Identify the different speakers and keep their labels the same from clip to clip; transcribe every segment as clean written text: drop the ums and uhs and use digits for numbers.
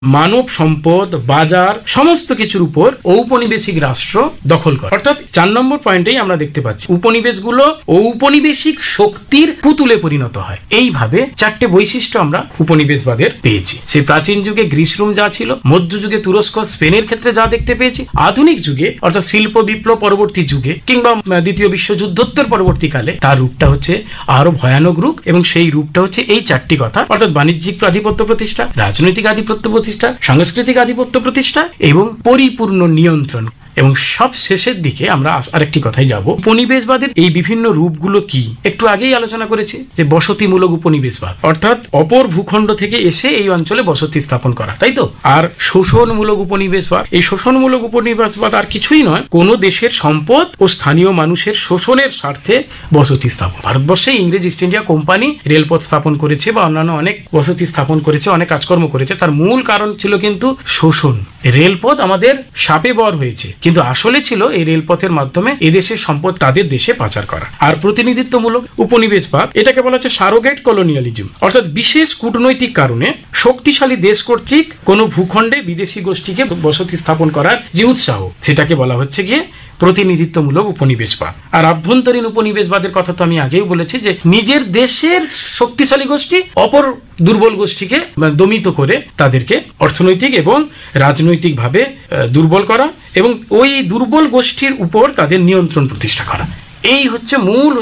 Speaker 1: মানব সম্পদ, বাজার, সমস্ত কিছুর উপর ঔপনিবেশিক রাষ্ট্র দখল করে। অর্থাৎ 4 নম্বর পয়েন্টেই আমরা দেখতে পাচ্ছি উপনিবেশগুলো ঔপনিবেশিক শক্তির পুতুলে পরিণত হয়। এইভাবে 4টে বৈশিষ্ট্য আমরা উপনিবেশবাদের পেয়েছি। সেই প্রাচীন যুগে গ্রিস রোম যা ছিল, মধ্যযুগে তুরস্ক স্পেনের ক্ষেত্রে যা দেখতে পেয়েছি, আধুনিক যুগে অর্থাৎ শিল্প বিপ্লব পরবর্তী যুগে কিংবা দ্বিতীয় বিশ্বযুদ্ধোত্তর পরবর্তীকালে তার রূপটা হচ্ছে আরো ভয়ানক রূপ, এবং সেই রূপটা হচ্ছে এই 4টি কথা, অর্থাৎ বাণিজ্যিক আধিপত্য প্রতিষ্ঠা, রাজনৈতিক আধিপত্য প্রতিষ্ঠা, সাংস্কৃতিক আধিপত্য প্রতিষ্ঠা এবং পরিপূর্ণ নিয়ন্ত্রণ। এবং সব শেষের দিকে আমরা আরেকটি কথাই যাব, উপনিবেশবাদের এই বিভিন্ন রূপগুলো কি একটু আগেই আলোচনা করেছি, যে বসতিমূলক উপনিবেশবাদ, অর্থাৎ অপর ভূখণ্ড থেকে এসে এই অঞ্চলে বসতি স্থাপন করা, তাই তো। আর শোষণমূলক উপনিবেশবাদ, এই শোষণমূলক উপনিবেশবাদ আর কিছুই নয়, কোন দেশের সম্পদ ও স্থানীয় মানুষের শোষণের স্বার্থে বসতি স্থাপন। ভারতবর্ষে ইংরেজ ইস্ট ইন্ডিয়া কোম্পানি রেলপথ স্থাপন করেছে বা অন্যান্য অনেক বসতি স্থাপন করেছে, অনেক কাজকর্ম করেছে, তার মূল কারণ ছিল কিন্তু শোষণ। রেলপথ আমাদের শাপে বর হয়েছে, কিন্তু আসলে ছিল এই রেলপথের মাধ্যমে এদেশের সম্পদ তাদের দেশে পাচার করা। আর প্রতিনিধিত্বমূলক উপনিবেশবাদ, এটাকে বলা হচ্ছে সারোগেট কলোনিয়ালিজম, অর্থাৎ বিশেষ কূটনৈতিক কারণে শক্তিশালী দেশ কর্তৃক কোনো ভূখণ্ডে বিদেশি গোষ্ঠীকে বসতি স্থাপন করার যে উৎসাহ, সেটাকে বলা হচ্ছে গিয়ে প্রতিনিধিত্বমূলক উপনিবেশবাদ। আর আভ্যন্তরীণ উপনিবেশবাদের কথা তো আমি আগেই বলেছি, যে নিজের দেশের শক্তিশালী গোষ্ঠী অপর দুর্বল গোষ্ঠীকে দমিত করে তাদেরকে অর্থনৈতিক এবং রাজনৈতিকভাবে দুর্বল করা এবং ওই দুর্বল গোষ্ঠীর উপর তাদের নিয়ন্ত্রণ প্রতিষ্ঠা করা। এই হচ্ছে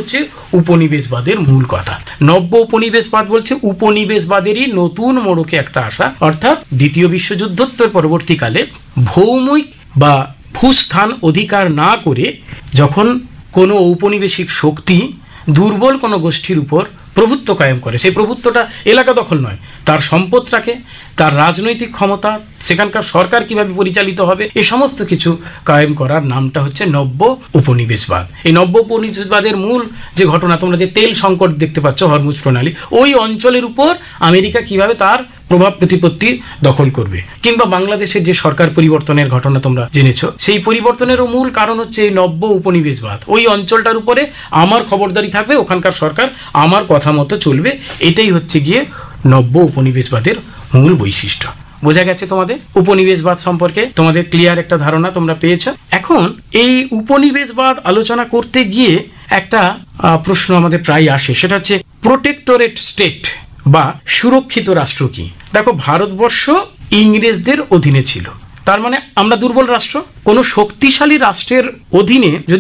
Speaker 1: উপনিবেশবাদের মূল কথা। নব্য উপনিবেশবাদ বলছে উপনিবেশবাদেরই নতুন মোড়কে একটা আসা, অর্থাৎ দ্বিতীয় বিশ্বযুদ্ধোত্তর পরবর্তীকালে ভৌমিক বা ভূস্থান অধিকার না করে যখন কোনো ঔপনিবেশিক শক্তি দুর্বল কোনো গোষ্ঠীর উপর প্রভুত্ব কায়েম করে, সেই প্রভুত্বটা এলাকা দখল নয়, তার সম্পদ রাখে, তার রাজনৈতিক ক্ষমতা, সেখানকার সরকার কিভাবে পরিচালিত হবে, এই সমস্ত কিছু কায়েম করার নামটা হচ্ছে নব্য উপনিবেশবাদ। এই নব্য উপনিবেশবাদের মূল যে ঘটনা, তোমরা যে তেল সংকট দেখতে পাচ্ছ হরমুজ প্রণালী, ওই অঞ্চলের উপর আমেরিকা কিভাবে তার প্রভাব প্রতিপত্তি দখল করবে, কিংবা বাংলাদেশের যে সরকার পরিবর্তনের ঘটনা তোমরা জেনেছ, সেই পরিবর্তনেরও মূল কারণ হচ্ছে এই নব্য উপনিবেশবাদ। ওই অঞ্চলটার উপরে আমার খবরদারি থাকবে, ওখানকার সরকার আমার কথা মতো চলবে। এটাই হচ্ছে গিয়ে নব্য উপনিবেশবাদের মূল বৈশিষ্ট্য। বোঝা গেছে তোমাদের উপনিবেশবাদ সম্পর্কে? তোমাদের ক্লিয়ার একটা ধারণা তোমরা পেয়েছো। এখন এই উপনিবেশবাদ আলোচনা করতে গিয়ে একটা প্রশ্ন আমাদের প্রায় আসে, সেটা হচ্ছে প্রোটেক্টরেট স্টেট বা সুরক্ষিত রাষ্ট্র কি? দেখো, ভারতবর্ষ ইংরেজদের অধীনে ছিল, তার মানে আমরা দুর্বল রাষ্ট্র। কোনো শক্তিশালী রাষ্ট্রের অধীনে যদি